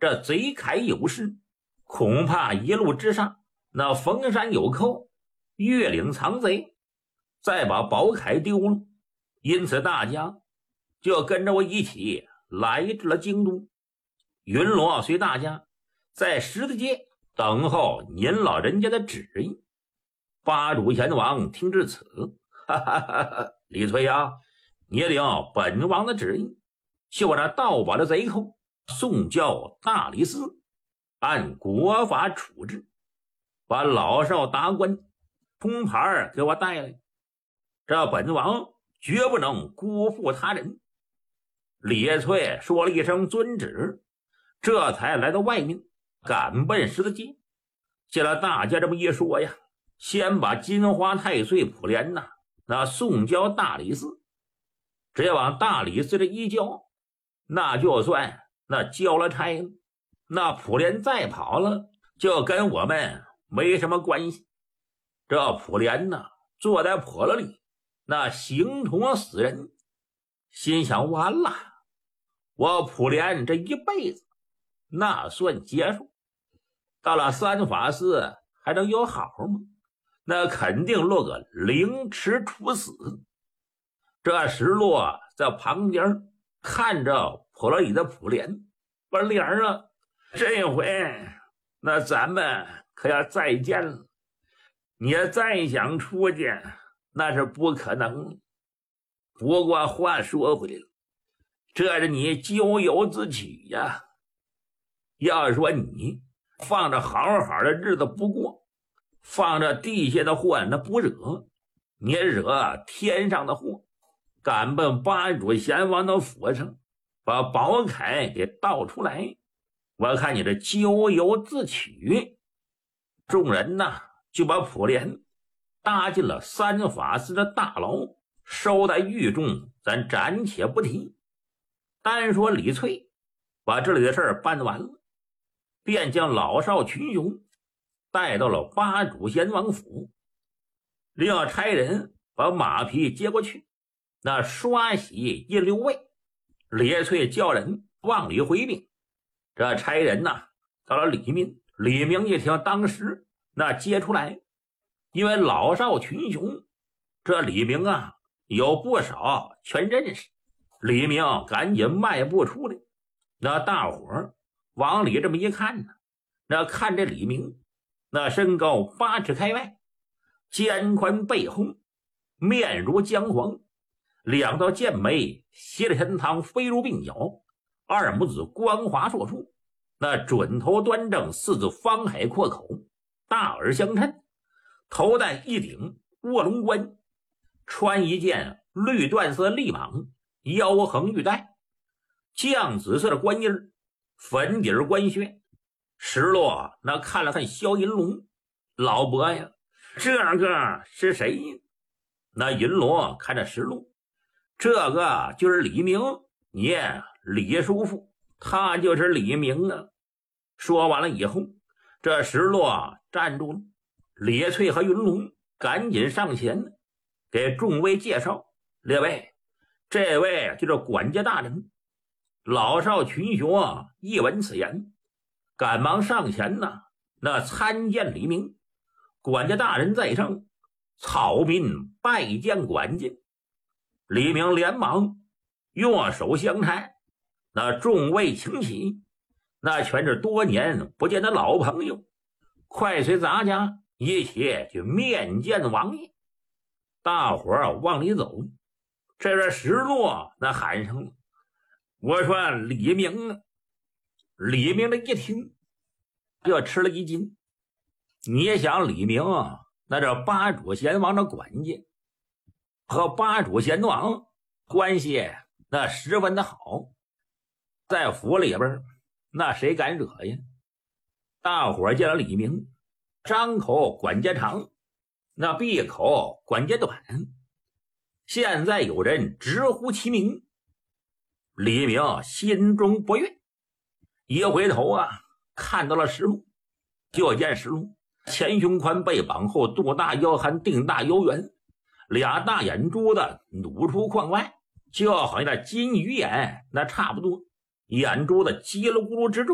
这贼开有失，恐怕一路之上那逢山有寇，越岭藏贼，再把宝铠丢了。因此大家就跟着我一起来至了京都。云罗随大家在十字街等候您老人家的旨意。八主贤王听至此，哈哈哈哈，李翠啊，你领本王的旨意，就把那盗宝的贼寇送交大理寺，按国法处置，把老少达官通牌给我带来，这本王绝不能辜负他人。李翠说了一声遵旨，这才来到外面，赶奔十字街。见了大家这么一说呀，先把金花太岁普莲那送交大理寺，只要往大理寺这一交，那就算那交了差了。那普莲再跑了，就跟我们没什么关系。这普莲坐在坡了里，那形同死人，心想完了，我普莲这一辈子那算结束，到了三法寺还能有好吗？那肯定落个凌迟处死。这石落在旁边看着坡了里的普莲，把脸这回那咱们可要再见了，你再想出去那是不可能了。不过话说回来了，这是你咎由自取呀。要说你放着好好的日子不过，放着地下的祸那不惹，你惹天上的祸，赶奔八主贤王的府上，把宝铠给盗出来，我看你这咎由自取。众人就把普莲搭进了三法司的大牢，收在狱中，咱暂且不提。单说李翠把这里的事儿办完了，便将老少群雄带到了八主贤王府，另要差人把马匹接过去，那刷洗一溜位。李翠叫人往里回禀。这差人到了里面，李明一听，当时那接出来，因为老少群雄，这李明有不少全认识。李明赶紧迈步出来，那大伙儿往里这么一看那看这李明，那身高8尺开外，肩宽背厚，面如姜黄，两道剑眉斜着天堂，飞如鬓角，二拇指光滑硕出，那准头端正，四字方海阔口，大耳相称，头戴一顶卧龙冠，穿一件绿缎色立蟒，腰横玉带，绛紫色的官印，粉底官靴。石落那看了看萧银龙，老伯呀，这个是谁呀？那银罗看着石路，这个就是李明，你李叔父，他就是李明啊。说完了以后，这石落站住了，李翠和云龙赶紧上前给众位介绍，列位，这位就是管家大人。老少群雄一闻此言，赶忙上前那参见李明。管家大人在上，草民拜见管家。李明连忙用手相搀，那众位请起，那全是多年不见的老朋友，快随咱家一起去面见王爷。大伙儿往里走，这是石落那喊上了，我说李明李明的一听就吃了一惊。你也想李明那这八主贤王的管家和八主贤王关系那十分的好，在府里边那谁敢惹呀？大伙见了李明，张口管家长，那闭口管家短，现在有人直呼其名。李明心中不悦，一回头看到了石路，就见石路前胸宽，背膀厚，肚大腰憨，腚大腰圆，俩大眼珠子努出眶外，就好像那金鱼眼那差不多，眼珠子叽里咕噜直转。